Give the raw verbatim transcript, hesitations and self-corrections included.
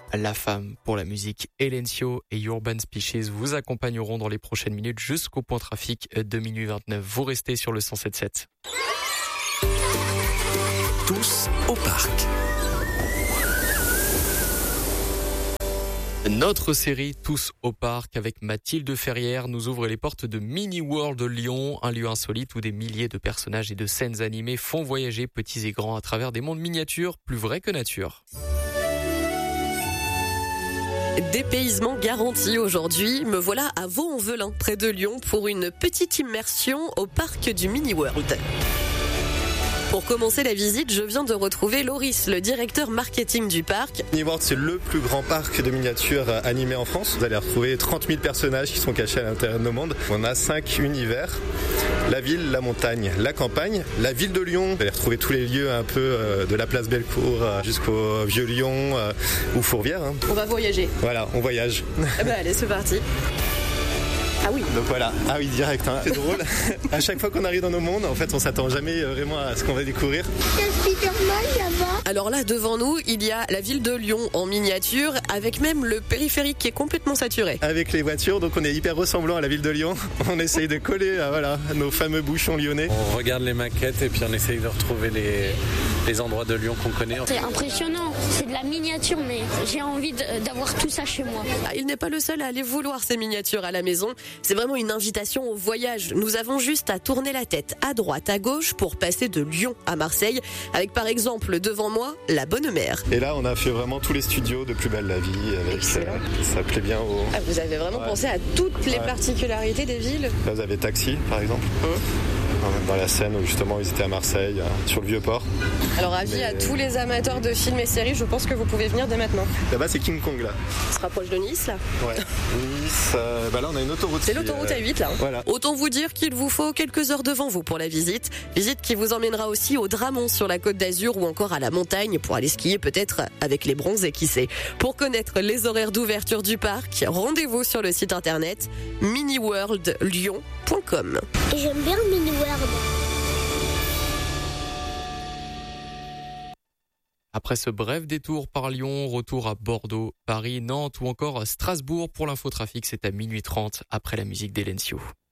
La Femme pour la musique. Elencio et Urban Species vous accompagneront dans les prochaines minutes jusqu'au point trafic de minuit vingt-neuf. Vous restez sur le cent sept sept. Tous au parc. Notre série Tous au parc avec Mathilde Ferrière nous ouvre les portes de Mini World Lyon, un lieu insolite où des milliers de personnages et de scènes animées font voyager petits et grands à travers des mondes miniatures plus vrais que nature. Dépaysement garanti aujourd'hui, me voilà à Vaux-en-Velin, près de Lyon, pour une petite immersion au parc du Mini World. Pour commencer la visite, je viens de retrouver Loris, le directeur marketing du parc. Mini World, c'est le plus grand parc de miniatures animés en France. Vous allez retrouver trente mille personnages qui sont cachés à l'intérieur de nos mondes. On a cinq univers. La ville, la montagne, la campagne, la ville de Lyon. Vous allez retrouver tous les lieux un peu euh, de la place Bellecour euh, jusqu'au Vieux Lyon euh, ou Fourvière. Hein. On va voyager. Voilà, on voyage. Eh ben allez, c'est parti. Ah oui. Donc voilà, ah oui, direct, hein. C'est drôle. À chaque fois qu'on arrive dans nos mondes, en fait, on s'attend jamais vraiment à ce qu'on va découvrir. Alors là, devant nous, il y a la ville de Lyon en miniature, avec même le périphérique qui est complètement saturé. Avec les voitures, donc on est hyper ressemblant à la ville de Lyon. On essaye de coller, euh, voilà, nos fameux bouchons lyonnais. On regarde les maquettes et puis on essaye de retrouver les, les endroits de Lyon qu'on connaît. C'est impressionnant, c'est de la miniature, mais j'ai envie de, d'avoir tout ça chez moi. Ah, il n'est pas le seul à aller vouloir ces miniatures à la maison. C'est vraiment une invitation au voyage. Nous avons juste à tourner la tête à droite, à gauche pour passer de Lyon à Marseille, avec par exemple devant moi la Bonne Mère. Et là, on a fait vraiment tous les studios de Plus belle la vie. Avec, euh, ça plaît bien au... Ah, vous avez vraiment ouais. pensé à toutes les ouais. particularités des villes. Là, vous avez Taxi, par exemple. Hum. Dans la scène où justement ils étaient à Marseille, sur le Vieux-Port. Alors avis Mais... à tous les amateurs de films et séries, je pense que vous pouvez venir dès maintenant. Là-bas c'est King Kong là. On se rapproche de Nice là. Ouais. Nice, euh, bah là on a une autoroute. C'est l'autoroute euh... A huit là. Voilà. Autant vous dire qu'il vous faut quelques heures devant vous pour la visite. Visite qui vous emmènera aussi au Dramont sur la Côte d'Azur ou encore à la montagne pour aller skier peut-être avec les bronzés qui sait. Pour connaître les horaires d'ouverture du parc, rendez-vous sur le site internet mini world lyon point com. Et j'aime bien Mini World. Après ce bref détour par Lyon, retour à Bordeaux, Paris, Nantes ou encore Strasbourg pour l'infotrafic, c'est à minuit trente après la musique d'Elencio.